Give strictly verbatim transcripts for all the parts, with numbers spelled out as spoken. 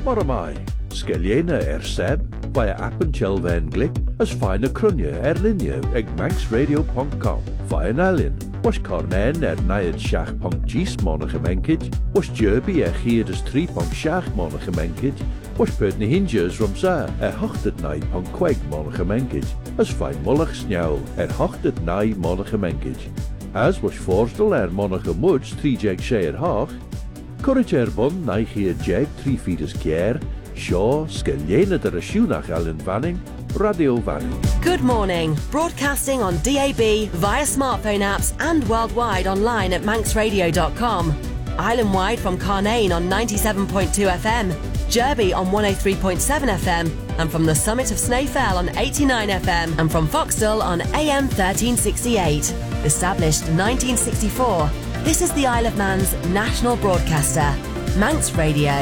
Mar am I, sgeliena er seb, via app and chelven glick, as fine a crunya er linea eg manx radio punk com, via nalin, was cornen er naid shach punk gis monach menkid, was jerby er hier des tri punk shach monach menkid, was putney hinges rumsa, er hochtet naid punk queg monach menkid, as fine mullach snjouw, er hochtet naid monach menkid. As was forstel er monach muds tri jeg sheer hoch, Courage er bun naig hier jeg tri feeters kier, Shaw, Skeliena de Rashunach Allen Vanning, Radio Vanning. Good morning. Broadcasting on D A B, via smartphone apps and worldwide online at manx radio dot com. Island-wide from Carnane on ninety-seven point two F M, Derby on one oh three point seven F M, and from the summit of Snaefell on eighty-nine F M, and from Foxtel on A M thirteen sixty-eight. Established nineteen sixty-four, this is the Isle of Man's national broadcaster, Manx Radio.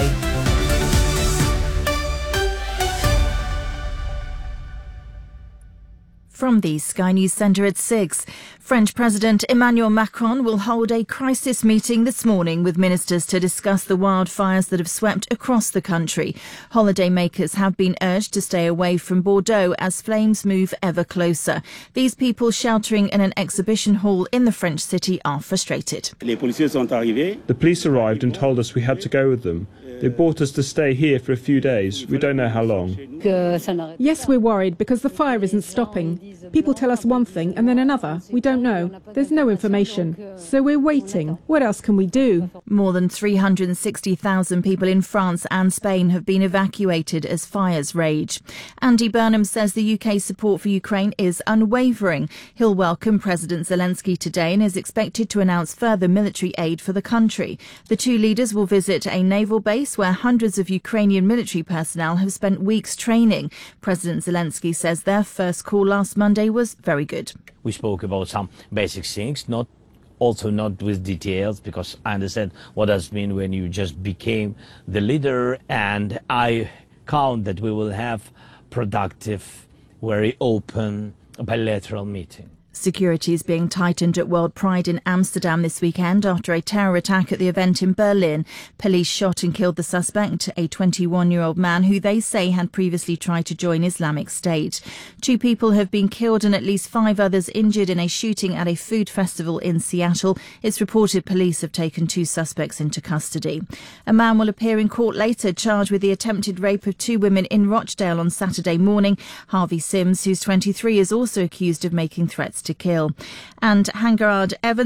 From the Sky News Centre at six, French President Emmanuel Macron will hold a crisis meeting this morning with ministers to discuss the wildfires that have swept across the country. Holidaymakers have been urged to stay away from Bordeaux as flames move ever closer. These people sheltering in an exhibition hall in the French city are frustrated. The police arrived and told us we had to go with them. They brought us to stay here for a few days. We don't know how long. Yes, we're worried because the fire isn't stopping. People tell us one thing and then another. We don't know. There's no information. So we're waiting. What else can we do? More than three hundred sixty thousand people in France and Spain have been evacuated as fires rage. Andy Burnham says the U K's support for Ukraine is unwavering. He'll welcome President Zelensky today and is expected to announce further military aid for the country. The two leaders will visit a naval base where hundreds of Ukrainian military personnel have spent weeks training. President Zelensky says their first call last Monday was very good. We spoke about some basic things, not also not with details, because I understand what does mean when you just became the leader, and I count that we will have productive, very open bilateral meeting. Security is being tightened at World Pride in Amsterdam this weekend after a terror attack at the event in Berlin. Police shot and killed the suspect, a twenty-one-year-old man who they say had previously tried to join Islamic State. Two people have been killed and at least five others injured in a shooting at a food festival in Seattle. It's reported police have taken two suspects into custody. A man will appear in court later charged with the attempted rape of two women in Rochdale on Saturday morning. Harvey Sims, who's twenty-three, is also accused of making threats to kill. And Hangarad Evans